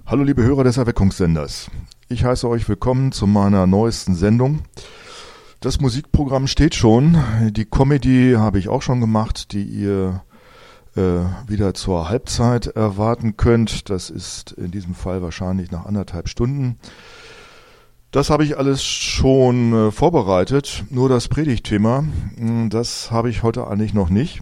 Hallo liebe Hörer des Erweckungssenders. Ich heiße euch willkommen zu meiner neuesten Sendung. Das Musikprogramm steht schon. Die Comedy habe ich auch schon gemacht, die ihr wieder zur Halbzeit erwarten könnt. Das ist in diesem Fall wahrscheinlich nach 1,5 Stunden. Das habe ich alles schon vorbereitet. Nur das Predigtthema, das habe ich heute eigentlich noch nicht.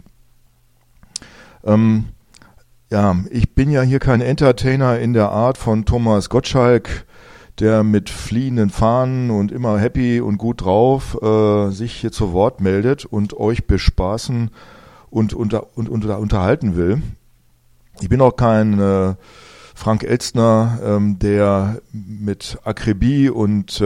Ich bin ja hier kein Entertainer in der Art von Thomas Gottschalk, der mit fliehenden Fahnen und immer happy und gut drauf sich hier zu Wort meldet und euch bespaßen und unterhalten will. Ich bin auch kein Frank Elstner, der mit Akribie und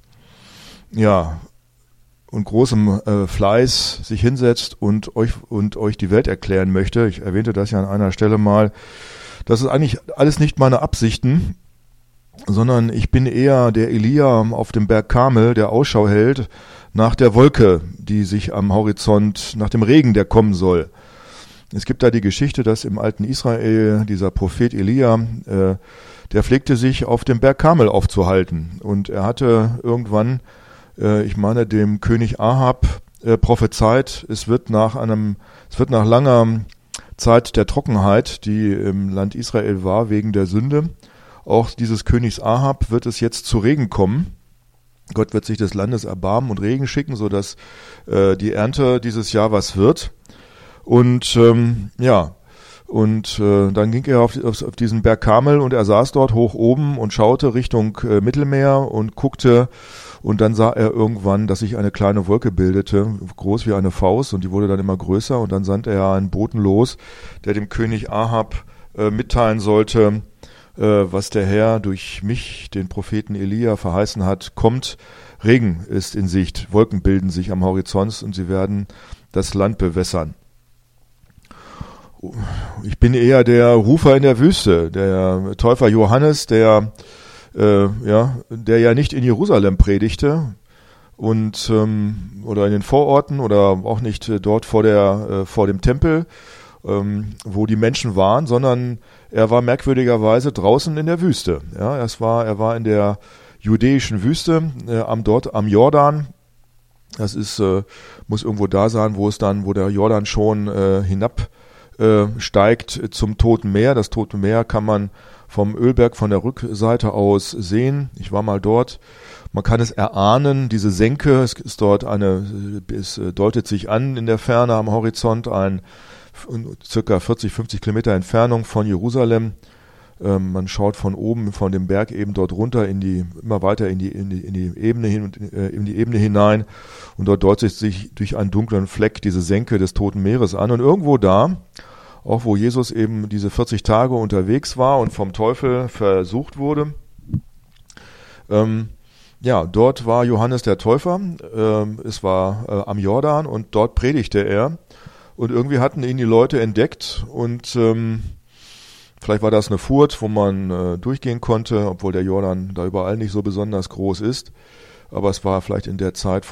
großem Fleiß sich hinsetzt und euch die Welt erklären möchte. Ich erwähnte das ja an einer Stelle mal. Das ist eigentlich alles nicht meine Absichten, sondern ich bin eher der Elia auf dem Berg Karmel, der Ausschau hält nach der Wolke, die sich am Horizont, nach dem Regen, der kommen soll. Es gibt da die Geschichte, dass im alten Israel dieser Prophet Elia, der pflegte sich auf dem Berg Karmel aufzuhalten. Und er hatte irgendwann, dem König Ahab prophezeit, es wird nach langer Zeit der Trockenheit, die im Land Israel war, wegen der Sünde, auch dieses Königs Ahab wird es jetzt zu Regen kommen. Gott wird sich des Landes erbarmen und Regen schicken, sodass die Ernte dieses Jahr was wird. Und dann ging er auf diesen Berg Karmel und er saß dort hoch oben und schaute Richtung Mittelmeer und guckte. Und dann sah er irgendwann, dass sich eine kleine Wolke bildete, groß wie eine Faust, und die wurde dann immer größer. Und dann sandte er einen Boten los, der dem König Ahab mitteilen sollte, was der Herr durch mich, den Propheten Elia, verheißen hat. Kommt, Regen ist in Sicht, Wolken bilden sich am Horizont und sie werden das Land bewässern. Ich bin eher der Rufer in der Wüste, der Täufer Johannes, der ja nicht in Jerusalem predigte und oder in den Vororten oder auch nicht dort vor dem Tempel, wo die Menschen waren, sondern er war merkwürdigerweise draußen in der Wüste. Ja, er war in der judäischen Wüste am Jordan. Das ist muss irgendwo da sein, wo der Jordan schon hinabsteigt zum Toten Meer. Das Tote Meer kann man vom Ölberg von der Rückseite aus sehen. Ich war mal dort. Man kann es erahnen, diese Senke, es deutet sich an in der Ferne am Horizont, circa 40, 50 Kilometer Entfernung von Jerusalem. Man schaut von oben, von dem Berg eben dort runter immer weiter in die Ebene hinein, und dort deutet sich durch einen dunklen Fleck diese Senke des Toten Meeres an. Und irgendwo da, auch wo Jesus eben diese 40 Tage unterwegs war und vom Teufel versucht wurde, dort war Johannes der Täufer, es war am Jordan, und dort predigte er, und irgendwie hatten ihn die Leute entdeckt, und vielleicht war das eine Furt, wo man durchgehen konnte, obwohl der Jordan da überall nicht so besonders groß ist, aber es war vielleicht in der Zeit